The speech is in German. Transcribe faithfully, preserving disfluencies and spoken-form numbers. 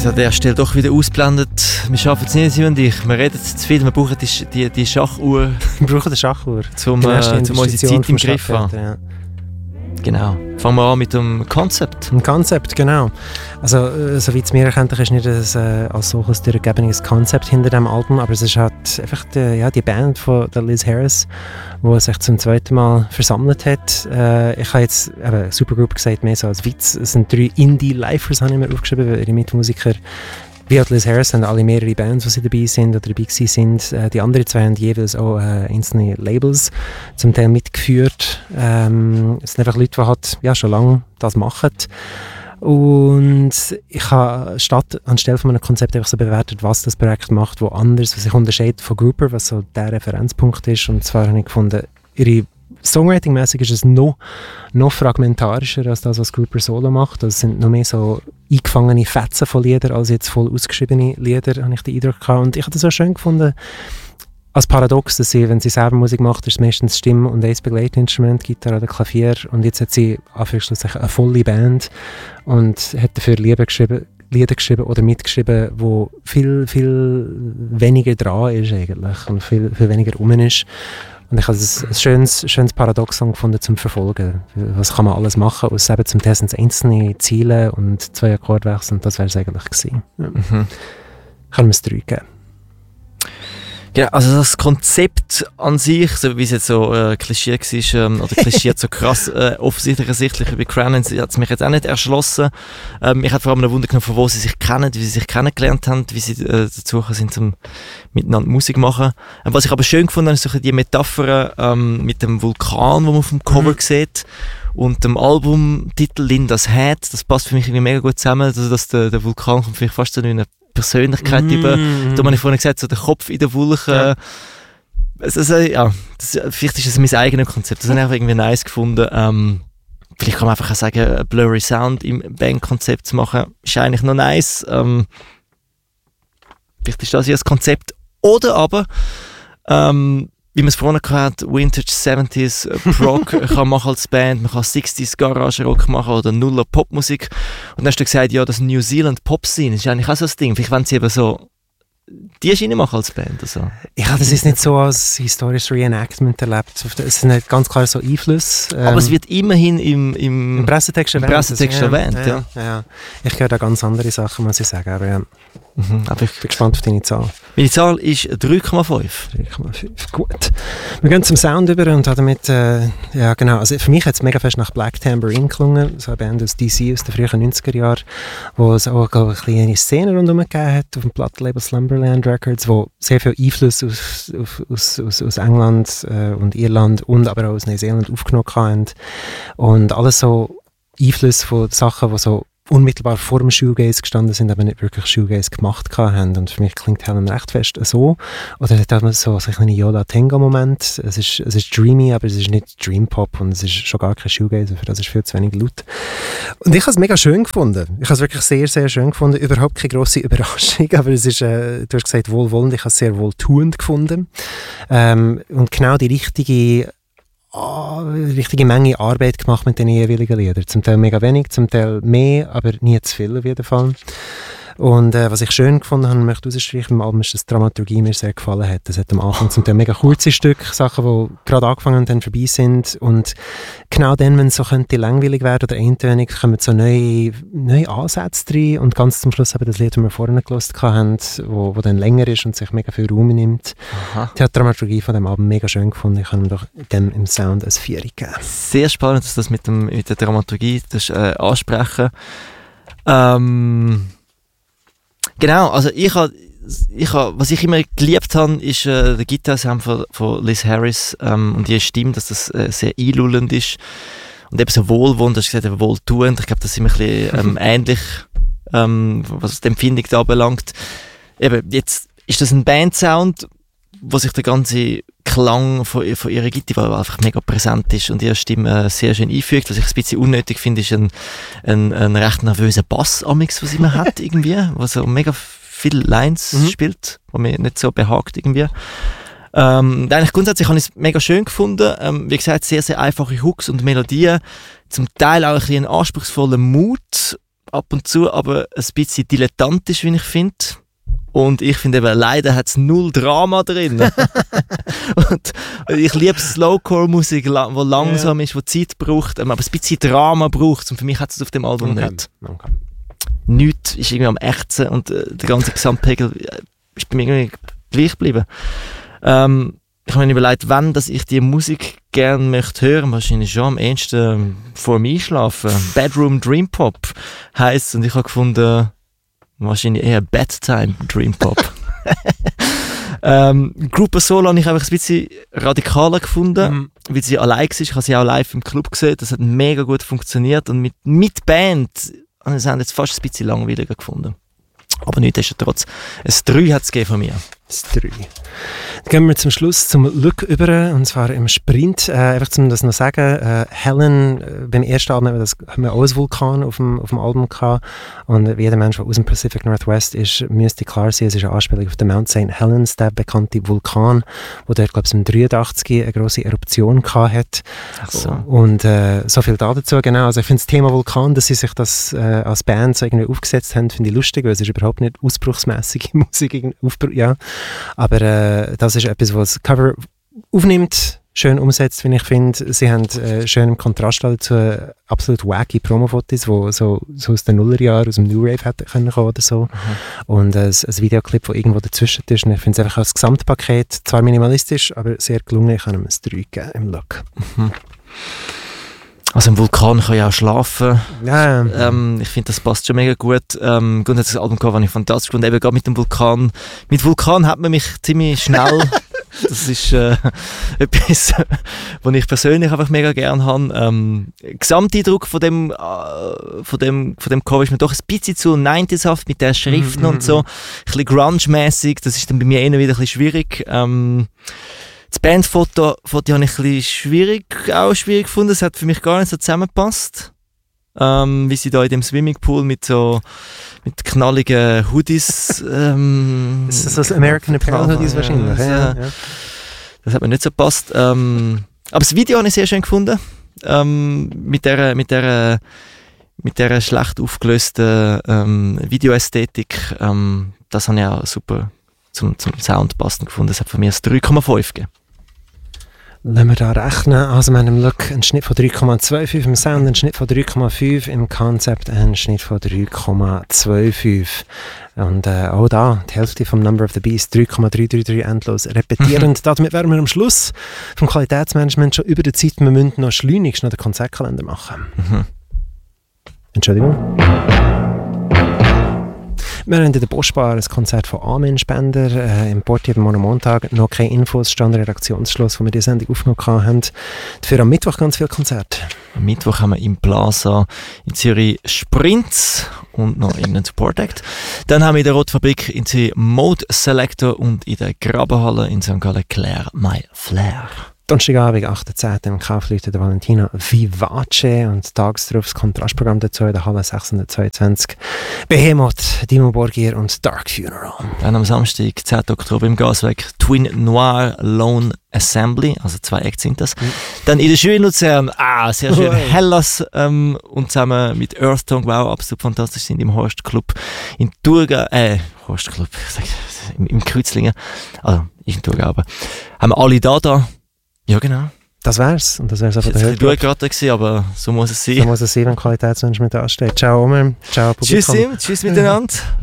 jetzt an der Stelle doch wieder ausblendet. Wir schaffen es nicht, Sie und ich. Wir reden zu viel, wir brauchen die, die, die Schachuhr. Wir brauchen die Schachuhr. Zum, äh, zum unsere Zeit im Griff haben. Ja. Genau. Fangen wir an mit dem Konzept. Ein Konzept, genau. Also, äh, soweit es mir erkenntlich ist, nicht ein, äh, als solches durchgegebenes Konzept hinter dem Album, aber es ist halt einfach die, ja, die Band von der Liz Harris, die sich zum zweiten Mal versammelt hat. Äh, ich habe jetzt eben Supergroup gesagt, mehr so als Witz. Es sind drei Indie-Lifers, habe ich mir aufgeschrieben, weil ihre Mitmusiker wie auch Liz Harris haben alle mehrere Bands, die sie dabei sind oder dabei gewesen sind. Äh, die anderen zwei haben jeweils auch äh, einzelne Labels zum Teil mitgeführt. Ähm, es sind einfach Leute, die halt, ja, schon lange das machen. Und ich habe statt anstelle von einem Konzept einfach so bewertet, was das Projekt macht, wo anders, was sich unterscheidet von Grouper, was so der Referenzpunkt ist. Und zwar habe ich gefunden, ihre Songwriting-mäßig ist es noch, noch fragmentarischer als das, was Grouper Solo macht. Also es sind noch mehr so eingefangene Fetzen von Liedern als jetzt voll ausgeschriebene Lieder, habe ich den Eindruck gehabt. Und ich habe das auch schön gefunden, als Paradox, dass sie, wenn sie selber Musik macht, ist es meistens Stimme und ein Begleitinstrument, Gitarre oder Klavier. Und jetzt hat sie anführungsstrichen eine volle Band und hat dafür Lieder geschrieben, Lieder geschrieben oder mitgeschrieben, wo viel, viel weniger dran ist eigentlich und viel, viel weniger rum ist. Und ich habe es ein schönes, schönes Paradoxon gefunden zum Verfolgen. Was kann man alles machen, aus eben zum Testen einzelne Ziele und zwei Akkordwechsel, und das wäre es eigentlich gewesen. Ja. Mhm. Kann man es drei geben. Ja, also das Konzept an sich, so wie es jetzt so äh, klischiert war, ähm, oder klischiert so krass äh, offensichtlich ersichtlich bei Cranens, hat es mich jetzt auch nicht erschlossen. Ähm, ich hatte vor allem ein Wunder genommen, von wo sie sich kennen, wie sie sich kennengelernt haben, wie sie äh, dazu sind, zum miteinander Musik machen. Ähm, was ich aber schön gefunden habe, ist so die Metapher ähm, mit dem Vulkan, den man auf dem Cover mhm. sieht, und dem Albumtitel Linda's Head. Das passt für mich irgendwie mega gut zusammen, also dass der, der Vulkan kommt vielleicht fast so eine Persönlichkeit mm. über, da habe ich vorhin gesagt, so der Kopf in der Wolke. Ja. Also, ja, das, vielleicht ist es mein eigenes Konzept. Das habe ich einfach irgendwie nice gefunden. Ähm, vielleicht kann man einfach auch sagen, ein Blurry Sound im Bandkonzept zu machen, ist eigentlich noch nice. Ähm, vielleicht ist das ja das Konzept. Oder aber, ähm, wie man es vorhin gehört hat, Vintage seventies Prog kann machen als Band, man kann sixties Garage Rock machen oder Nuller Popmusik. Und dann hast du gesagt, ja, das New Zealand Pop Scene ist eigentlich auch so ein Ding. Vielleicht wollen sie eben so die Schiene machen als Band. Also. Ja, das ist nicht so als historisches Reenactment erlebt. Es sind nicht ganz klar so Einflüsse. Ähm, Aber es wird immerhin im, im, im Pressetext erwähnt. Pressetext ja, erwähnt ja, ja. Ja. Ich höre da ganz andere Sachen, muss ich sagen. Aber ja. Mhm, aber ich bin gespannt auf deine Zahl. Meine Zahl ist drei Komma fünf. drei Komma fünf, gut. Wir gehen zum Sound über und damit, äh, ja genau, also für mich hat es mega fest nach Black Tambourine gelungen, so eine Band aus D C aus den frühen neunziger Jahren, wo es auch eine kleine Szene rundherum gegeben hat, auf dem Plattenlabel Slumberland Records, wo sehr viel Einfluss aus, aus, aus, aus England äh, und Irland und aber auch aus Neuseeland aufgenommen haben. Und alles so Einflüsse von Sachen, die so unmittelbar vor dem Shoegaze gestanden sind, aber nicht wirklich Shoegaze gemacht haben. Und für mich klingt Helen recht fest so. Oder hat man so, so einen Yola-Tenga-Moment. Es ist, es ist dreamy, aber es ist nicht Dream-Pop und es ist schon gar kein Shoegaze, für das ist viel zu wenig laut. Und ich habe es mega schön gefunden. Ich habe es wirklich sehr, sehr schön gefunden. Überhaupt keine grosse Überraschung, aber es ist, äh, du hast gesagt, wohlwollend. Ich habe es sehr wohltuend gefunden. Ähm, und genau die richtige Oh, richtige Menge Arbeit gemacht mit den jeweiligen Liedern. Zum Teil mega wenig, zum Teil mehr, aber nie zu viel auf jeden Fall. Und äh, was ich schön gefunden habe, möchte ich rausstreichen beim Album, ist, dass die Dramaturgie mir sehr gefallen hat. Das hat am Anfang zum Teil mega kurze Stücke, Sachen, die gerade angefangen und dann vorbei sind. Und genau dann, wenn es so könnte langweilig werden oder eintönig, kommen so neue, neue Ansätze rein. Und ganz zum Schluss eben das Lied, das wir vorhin gehört haben, wo, wo dann länger ist und sich mega viel Raum nimmt. Aha. Die hat die Dramaturgie von dem Album mega schön gefunden. Ich habe ihm doch dem im Sound ein Vier gegeben. Sehr spannend, dass das mit, dem, mit der Dramaturgie das, äh, ansprechen. Ähm... Genau, also ich habe, ich hab, was ich immer geliebt habe, ist äh, der Gitarrensound von, von Liz Harris ähm, und ihre Stimme, dass das äh, sehr einlullend ist und eben so wohlwollend, hast du gesagt, wohltuend. Ich glaube, das ist immer ein bisschen ähm, ähnlich, ähm, was die Empfindung da anbelangt. Eben, jetzt ist das ein Bandsound, wo sich der ganze Klang von, von ihrer Gitarre einfach mega präsent ist und ihre Stimme äh, sehr schön einfügt. Was ich ein bisschen unnötig finde, ist ein, ein, ein recht nervöser Bass, amix, was sie immer hat, irgendwie, was so mega viele Lines mhm. spielt, wo mir nicht so behagt irgendwie. Ähm, eigentlich grundsätzlich habe ich es mega schön gefunden. Ähm, wie gesagt, sehr, sehr einfache Hooks und Melodien. Zum Teil auch ein bisschen einen anspruchsvollen Mut, ab und zu aber ein bisschen dilettantisch, wie ich finde. Und ich finde eben, leider hat es null Drama drin. Und ich liebe Slowcore-Musik, die langsam ist, die Zeit braucht, aber ein bisschen Drama braucht. Und für mich hat es auf dem Album okay. nicht. Okay. Nichts ist irgendwie am Ächzen und äh, der ganze Gesamtpegel ist bei mir irgendwie gleich geblieben. Ähm, ich habe mir überlegt, wenn dass ich die Musik gerne möchte hören, wahrscheinlich schon am ehesten vor dem Einschlafen. Bedroom Dream Pop heisst, und ich habe gefunden, wahrscheinlich eher Bedtime Dream Pop. ähm, Gruppe Solo habe ich einfach ein bisschen radikaler gefunden, mhm. weil sie allein war. Ich habe sie auch live im Club gesehen. Das hat mega gut funktioniert. Und mit, mit Band habe ich es jetzt fast ein bisschen langweiliger gefunden. Aber nichtsdestotrotz. Ein drei hat es von mir. Ein drei. Dann gehen wir zum Schluss zum Look über, und zwar im Sprint. Äh, einfach zum das noch sagen, äh, Helen, äh, beim ersten Album haben wir, das, haben wir auch einen Vulkan auf dem, auf dem Album gehabt. Und wie jeder Mensch, der aus dem Pacific Northwest ist, müsste klar sein, es ist eine Anspielung auf den Mount Saint Helens, der bekannte Vulkan, wo dort, glaube ich, im dreiundachtzig eine grosse Eruption gehabt hat. Ach so. Und äh, so viel da dazu, genau. Also ich finde das Thema Vulkan, dass sie sich das äh, als Band so irgendwie aufgesetzt haben, finde ich lustig, weil es ist überhaupt nicht ausbruchsmässige Musik, Aufbruch, ja. Aber äh, das ist etwas, was das Cover aufnimmt, schön umsetzt, wie ich finde. Sie haben äh, schön im Kontrast dazu äh, absolut wacky Promo-Fotos, die so, so aus den Nullerjahren, aus dem New Rave hätten können kommen oder so. Mhm. Und äh, ein Videoclip, der irgendwo dazwischen ist. Und ich finde es einfach als Gesamtpaket zwar minimalistisch, aber sehr gelungen. Ich kann ihm ein drei geben im Look. Mhm. Also im Vulkan kann ich auch schlafen. Ja. Ähm, ich finde, das passt schon mega gut. Ähm, gut, das Album gehabt, das ich fantastisch fand. Eben gerade mit dem Vulkan. Mit Vulkan hat man mich ziemlich schnell. Das ist äh, etwas, was ich persönlich einfach mega gerne habe. Ähm, Gesamteindruck von dem, äh, von dem, von dem Cover ist mir doch ein bisschen zu neunzigerhaft mit den Schriften mm-hmm. und so. Ein bisschen grunge-mässig. Das ist dann bei mir eher wieder ein bisschen schwierig. Ähm, Das Bandfoto Foto habe ich ein bisschen schwierig, auch schwierig gefunden. Es hat für mich gar nicht so zusammengepasst. Ähm, wie sie da in dem Swimmingpool mit so mit knalligen Hoodies. Ähm, das ist das American Apparel Hoodies wahrscheinlich. Ja, ja, ja. Das hat mir nicht so gepasst. Ähm, aber das Video habe ich sehr schön gefunden. Ähm, mit der mit der mit der schlecht aufgelösten ähm, Videoästhetik. Ähm, das habe ich auch super zum, zum Sound passend gefunden. Das hat von mir ein drei Komma fünf gegeben. Lassen wir da rechnen, also mit einem Look ein Schnitt von drei Komma fünfundzwanzig, im Sound ein Schnitt von drei Komma fünf, im Konzept ein Schnitt von drei Komma fünfundzwanzig. Und äh, auch da, die Hälfte vom Number of the Beast, drei Komma drei drei drei endlos repetierend. Damit wären wir am Schluss vom Qualitätsmanagement schon über die Zeit. Wir müssen noch schleunigst noch den Konzertkalender machen. Mhm. Entschuldigung. Wir haben in der Boschbar ein Konzert von Armin Spender äh, im Portier am Montag. Noch keine Infos, stand Redaktionsschluss, wo wir die Sendung aufgenommen haben. Dafür am Mittwoch ganz viele Konzerte. Am Mittwoch haben wir im Plaza in Zürich Sprints und noch irgendeinen Support Act. Dann haben wir in der Rotfabrik in Zürich Mode Selector und in der Grabenhalle in Sankt Gallen Claire My Flair. Donnerstagabend, achter zehnter im Kaufleute der Valentina Vivace und tags darauf das Kontrastprogramm dazu in der Halle sechshundertzweiundzwanzig. Behemoth, Dimmu Borgir und Dark Funeral. Dann am Samstag, zehnten Oktober im Gaswerk Twin Noir Lone Assembly, also zwei Acts sind das. Mhm. Dann in der Schule in Luzern, ah, sehr schön, Hellas ähm, und zusammen mit Earth Tongue, wow, absolut fantastisch, sind im Horst Club in Thurgau, äh, Horst Club, ich sag, im, im Kreuzlingen, also ich in Thurgau, aber haben wir alle da da. Ja, genau. Das wär's. Und das wär's auch von der Hörgruppe. Das war gerade gewesen, aber so muss es sein. So muss es sein, wenn Qualitätsmanagement ansteht. Ciao, Omer. Ciao, Publikum. Tschüss, Sim. Tschüss miteinander.